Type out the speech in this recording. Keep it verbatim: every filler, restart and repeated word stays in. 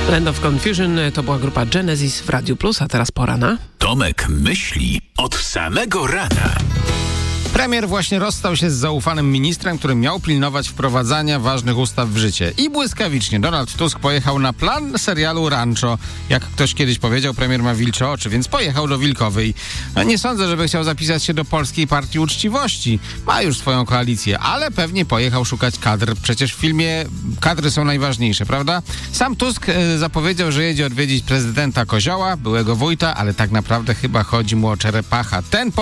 Land of Confusion to była grupa Genesis w Radiu Plus, a teraz pora na... Tomek myśli od samego rana. Premier właśnie rozstał się z zaufanym ministrem, który miał pilnować wprowadzania ważnych ustaw w życie. I błyskawicznie Donald Tusk pojechał na plan serialu Rancho. Jak ktoś kiedyś powiedział, premier ma wilcze oczy, więc pojechał do Wilkowej. Nie sądzę, żeby chciał zapisać się do Polskiej Partii Uczciwości. Ma już swoją koalicję, ale pewnie pojechał szukać kadr. Przecież w filmie kadry są najważniejsze, prawda? Sam Tusk e, zapowiedział, że jedzie odwiedzić prezydenta Kozioła, byłego wójta, ale tak naprawdę chyba chodzi mu o Czerepacha. Ten